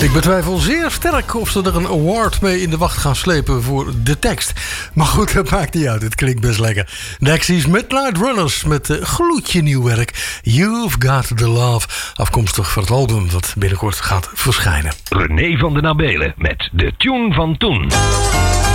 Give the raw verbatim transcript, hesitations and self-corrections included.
Ik betwijfel zeer sterk of ze er een award mee in de wacht gaan slepen voor de tekst. Maar goed, dat maakt niet uit. Het klinkt best lekker. Dexys Midnight Runners met uh, gloedje nieuw werk. You've Got The Love. Afkomstig van het album dat binnenkort gaat verschijnen. René van den Abelen met de tune van toen.